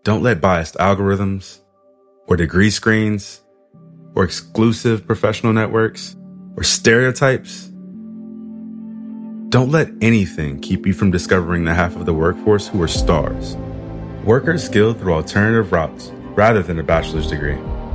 Don't let biased algorithms or degree screens or exclusive professional networks or stereotypes. Don't let anything keep you from discovering the half of the workforce who are stars. Workers skilled through alternative routes rather than a bachelor's degree.